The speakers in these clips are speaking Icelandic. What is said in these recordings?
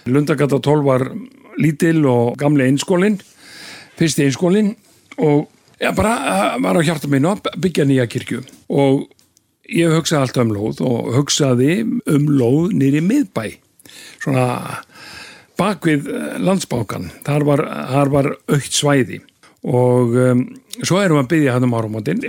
Lundagata 12 var lítil og gamli einskólinn, fyrsti einskólinn og bara var á hjarta mínu að byggja nýja kirkju og ég hugsaði alltaf lóð og hugsaði lóð niðri í miðbæ, svona bak við Landsbankann, þar var aukt svæði og svo erum við að byggja hann áramótin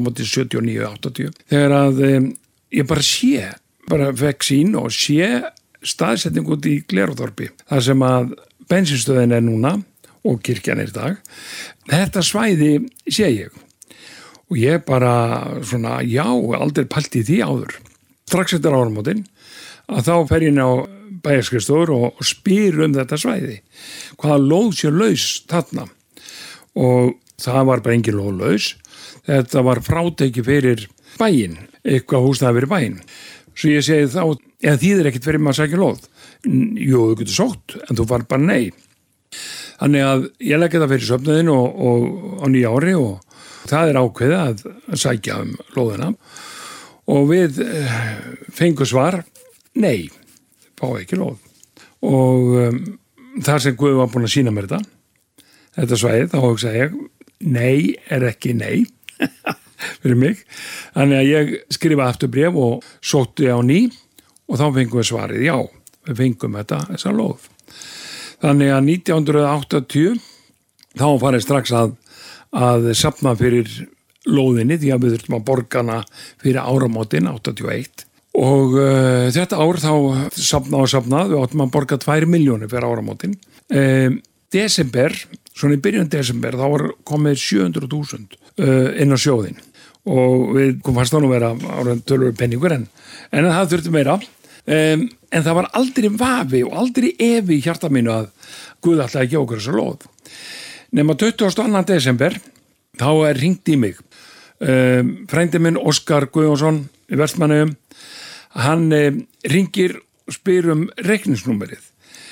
79-80, þegar að ég bara fekk sín og staðsetning út í Gleráðorpi, þar sem að bensinstöðin núna og kirkjan í dag. Þetta svæði sé ég og ég bara svona, aldrei pælt í því áður. Strax eftir áramótin að þá fer ég inn á bæjarskrifstofur og spyr þetta svæði. Hvaða lóð sé laus þarna? Og það var bara engin lóð laus. Þetta var fráteki fyrir bæinn, eitthvað húsnæði fyrir bæinn. Svo ég segi þá, þýðir ekkert fyrir maður að sækja lóð. Jú, þú getur sótt, en þú var bara nei. Þannig að ég legg þetta fyrir söfnuðin og á nýja ári og það ákveðið að sækja lóðina og við fengum svar, nei, fá ekki lóð. Og þar sem Guð var búin að sýna mér þetta svæði, þá hugsaði ég, nei er ekki nei, fyrir mig. Þannig að ég skrifa aftur bréf og sótti á ný og þá fengum við svarið, já, við fengum þessa lóð. Þannig að 1980 þá farið strax að safna fyrir lóðinni því að við þurftum að borga hana fyrir áramótin 81 og þetta ár þá safnað, við áttum að borga 2 milljónir fyrir áramótin. Desember, svona í byrjun desember, þá var komið 700.000 inn á sjóðin og við fannst þá nú vera ára tölur penningur en það þurfti meira. En það var aldrei vafi og aldrei efi í hjarta mínu að Guð ætlaði að gefa okkur þessa lóð. Nema 22. desember þá hringt í mig frændi minn Óskar Guðjónsson í Vestmannaeyjum. Hann hringir og spyr reikningsnúmerið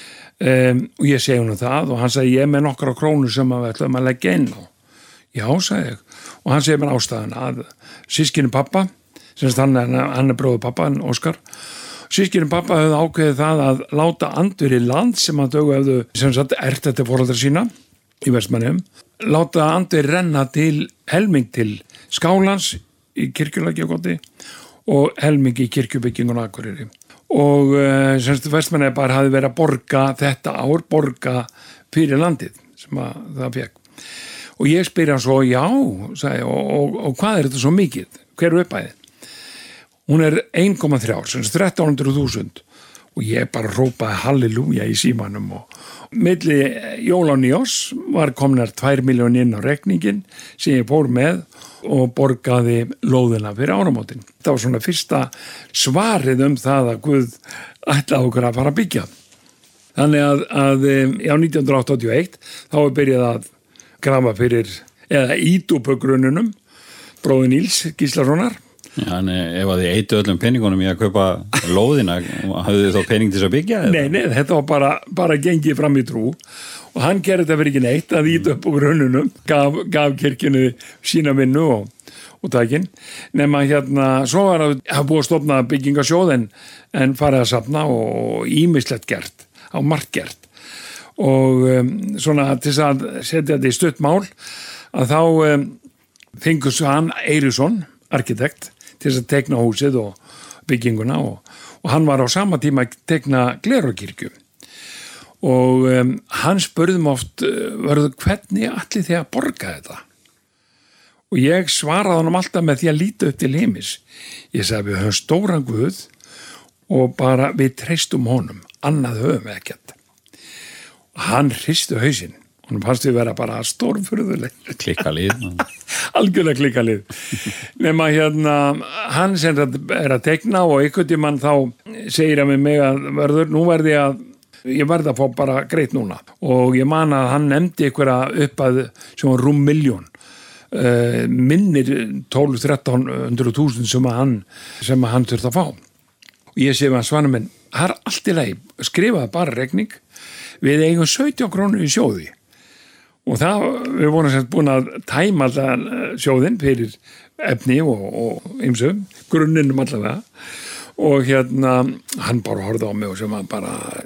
og ég segi honum það og hann sagði ég með nokkra krónur sem við ætlum að leggja inn á. Já, sagði ég og hann segir mér ástæðuna að systkini pappa, sem hann bróðir pappa, Óskar. Systkini pappa höfðu ákveðið það að láta andvirði land sem að þau hefðu sem sagt erft eftir foreldra sína í Vestmannaeyjum, láta andvirði renna til helming til skálans í kirkjulækjarkoti og helming í kirkjubyggingun á Akureyri. Og sem sagt Vestmannaeyjar bara hafði verið að borga fyrir landið sem að það fekk. Og ég spyr hann svo, já, sagði, og hvað er þetta svo mikið? Hver er upphæðin? Hún er 1,3, sem 1300.000 og ég bara hrópaði halleluja í símanum og milli jól og nýjós var komnar 2 milljónir inn á reikningin sem ég fór með og borgaði lóðina fyrir áramótin. Þetta var svona fyrsta svarið það að Guð ætlaði okkur að fara að byggja. Þannig að 1981 þá byrjaði að grafa fyrir, eða ídúpugrunnunum, bróði Níls Gíslasonar. Já, en ef að þið eittu öllum peningunum í að kaupa lóðina, hafðu þið þá pening til að byggja? Nei, þetta var bara gengið fram í trú og hann gerði þetta fyrir ekki neitt að íta upp á grunnunum, gaf kirkjunni sína vinnu og takinn. Nema svo var að búið að stofna byggingasjóð en farið að safna og ýmislegt gert, á margt gert. Og svona til þess að setja þetta í stutt mál að þá fengur svo hann Eiríksson, arkitekt, til þess að tekna húsið og bygginguna og hann var á sama tíma að tekna Glerárkirkju og hann spurði mig oft hvernig ætlið þið að borga þetta og ég svaraði hann alltaf með því að líta upp til heimis. Ég sagði við höfum stóran Guð og bara við treystum honum, annað höfum við ekkert. Og hann hristi hausinn. Hún fannst við vera bara stórfurðuleg. Klikkalið. Algjörlega klikkalið. Nema hann sem er að tekna og einhvern tímann þá segir hann við mig að verður, nú verði ég verði að fá bara greitt núna. Og ég man að hann nefndi einhverja uppað sem var rúm milljón. Minnir 12-1300.000 sem hann þurfti að fá. Og ég segi að Svanur minn, það er allt í lagi, skrifaði bara reikning, við eigum 17 krónur í sjóði. Og það, við vorum sem búin að tæma alltaf sjóðinn fyrir efni og ýmsum, grunninum allavega. Og hann bara horfði á mig og sem var bara